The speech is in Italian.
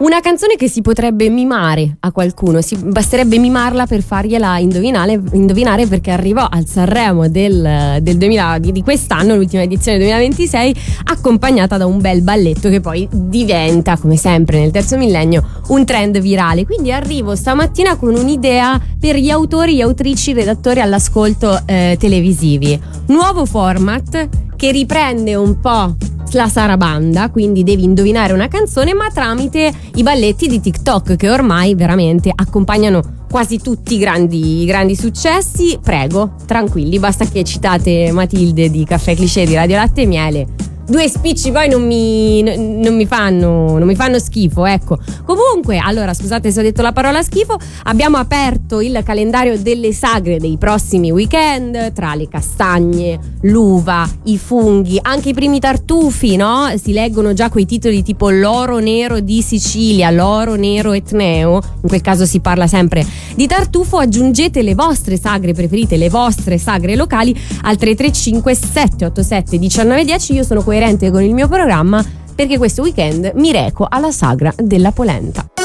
Una canzone che si potrebbe mimare a qualcuno, basterebbe mimarla per fargliela indovinare, perché arrivò al Sanremo del 2000, di quest'anno, l'ultima edizione 2026, accompagnata da un bel balletto che poi diventa, come sempre nel terzo millennio, un trend virale. Quindi arrivo stamattina con un'idea per gli autori, gli autrici, i redattori all'ascolto televisivi. Nuovo format che riprende un po' la sarabanda, quindi devi indovinare una canzone ma tramite i balletti di TikTok, che ormai veramente accompagnano quasi tutti i grandi successi. Prego, tranquilli, basta che citate Matilde di Caffè Cliché di Radio Latte e Miele. Due spicci poi non mi fanno schifo, ecco. Comunque, allora, scusate se ho detto la parola schifo, abbiamo aperto il calendario delle sagre dei prossimi weekend, tra le castagne, l'uva, i funghi, anche i primi tartufi, no? Si leggono già quei titoli tipo l'oro nero di Sicilia, l'oro nero etneo, in quel caso si parla sempre di tartufo. Aggiungete le vostre sagre preferite, le vostre sagre locali al 335 787 1910. Io sono coerente con il mio programma, perché questo weekend mi reco alla sagra della polenta.